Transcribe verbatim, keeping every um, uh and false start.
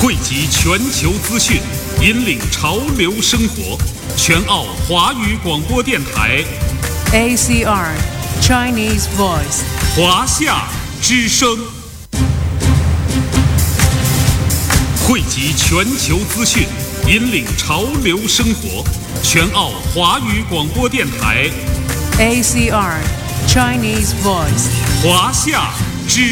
汇集全球资讯，引领潮流生活。全澳华语广播电台 A C R Chinese Voice 华夏之声，汇集全球资讯，引领潮流生活。全澳华语广播电台 A C R Chinese Voice 华夏之